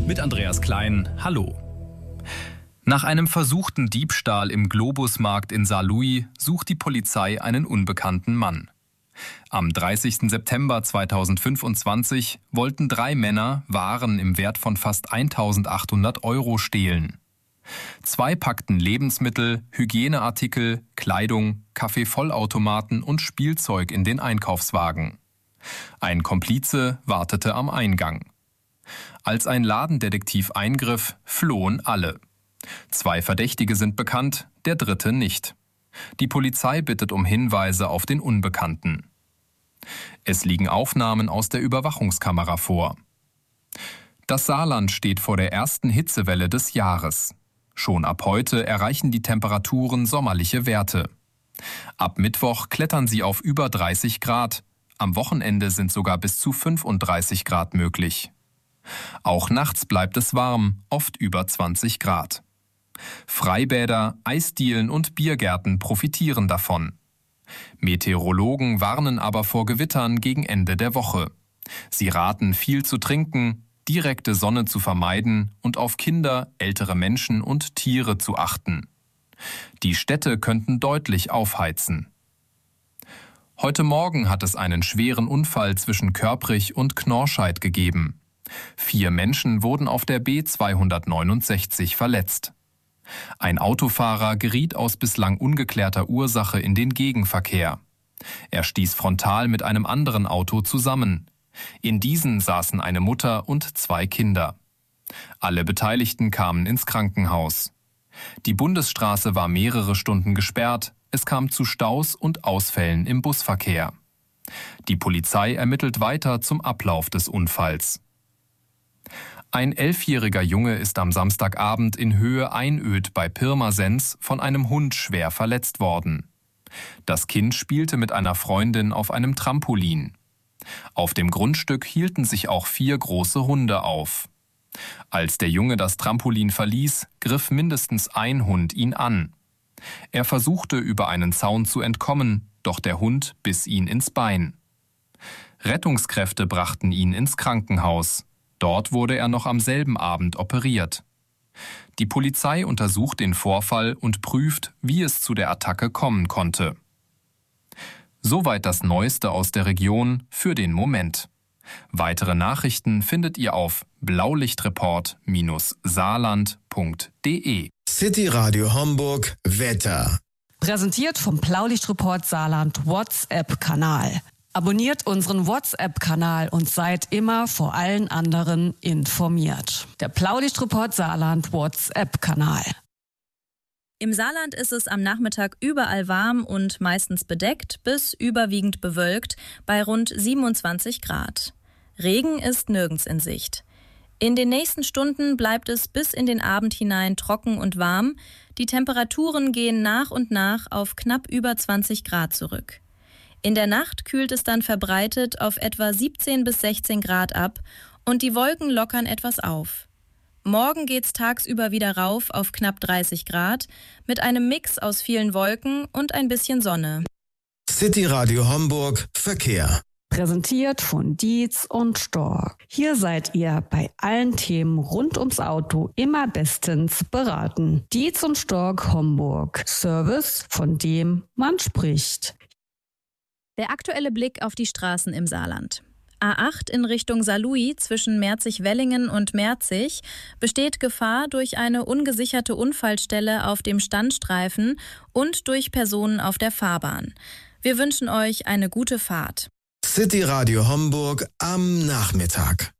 Mit Andreas Klein, hallo. Nach einem versuchten Diebstahl im Globusmarkt in Saarlouis sucht die Polizei einen unbekannten Mann. Am 30. September 2025 wollten 3 Männer Waren im Wert von fast 1.800 € stehlen. 2 packten Lebensmittel, Hygieneartikel, Kleidung, Kaffeevollautomaten und Spielzeug in den Einkaufswagen. Ein Komplize wartete am Eingang. Als ein Ladendetektiv eingriff, flohen alle. 2 Verdächtige sind bekannt, der 3. nicht. Die Polizei bittet um Hinweise auf den Unbekannten. Es liegen Aufnahmen aus der Überwachungskamera vor. Das Saarland steht vor der ersten Hitzewelle des Jahres. Schon ab heute erreichen die Temperaturen sommerliche Werte. Ab Mittwoch klettern sie auf über 30 Grad. Am Wochenende sind sogar bis zu 35 Grad möglich. Auch nachts bleibt es warm, oft über 20 Grad. Freibäder, Eisdielen und Biergärten profitieren davon. Meteorologen warnen aber vor Gewittern gegen Ende der Woche. Sie raten, viel zu trinken, direkte Sonne zu vermeiden und auf Kinder, ältere Menschen und Tiere zu achten. Die Städte könnten deutlich aufheizen. Heute Morgen hat es einen schweren Unfall zwischen Körprich und Knorrscheid gegeben. 4 Menschen wurden auf der B269 verletzt. Ein Autofahrer geriet aus bislang ungeklärter Ursache in den Gegenverkehr. Er stieß frontal mit einem anderen Auto zusammen. In diesen saßen eine Mutter und 2 Kinder. Alle Beteiligten kamen ins Krankenhaus. Die Bundesstraße war mehrere Stunden gesperrt. Es kam zu Staus und Ausfällen im Busverkehr. Die Polizei ermittelt weiter zum Ablauf des Unfalls. Ein 11-jähriger Junge ist am Samstagabend in Höhe Einöd bei Pirmasens von einem Hund schwer verletzt worden. Das Kind spielte mit einer Freundin auf einem Trampolin. Auf dem Grundstück hielten sich auch 4 große Hunde auf. Als der Junge das Trampolin verließ, griff mindestens ein Hund ihn an. Er versuchte, über einen Zaun zu entkommen, doch der Hund biss ihn ins Bein. Rettungskräfte brachten ihn ins Krankenhaus. Dort wurde er noch am selben Abend operiert. Die Polizei untersucht den Vorfall und prüft, wie es zu der Attacke kommen konnte. Soweit das Neueste aus der Region für den Moment. Weitere Nachrichten findet ihr auf blaulichtreport-saarland.de. City Radio Homburg Wetter. Präsentiert vom Blaulichtreport Saarland WhatsApp-Kanal. Abonniert unseren WhatsApp-Kanal und seid immer vor allen anderen informiert. Der Blaulichtreport Saarland WhatsApp-Kanal. Im Saarland ist es am Nachmittag überall warm und meistens bedeckt bis überwiegend bewölkt bei rund 27 Grad. Regen ist nirgends in Sicht. In den nächsten Stunden bleibt es bis in den Abend hinein trocken und warm. Die Temperaturen gehen nach und nach auf knapp über 20 Grad zurück. In der Nacht kühlt es dann verbreitet auf etwa 17 bis 16 Grad ab und die Wolken lockern etwas auf. Morgen geht's tagsüber wieder rauf auf knapp 30 Grad mit einem Mix aus vielen Wolken und ein bisschen Sonne. City Radio Homburg Verkehr. Präsentiert von Dietz und Stork. Hier seid ihr bei allen Themen rund ums Auto immer bestens beraten. Dietz und Stork Homburg. Service, von dem man spricht. Der aktuelle Blick auf die Straßen im Saarland. A8 in Richtung Saarlouis zwischen Merzig-Wellingen und Merzig besteht Gefahr durch eine ungesicherte Unfallstelle auf dem Standstreifen und durch Personen auf der Fahrbahn. Wir wünschen euch eine gute Fahrt. City Radio Homburg am Nachmittag.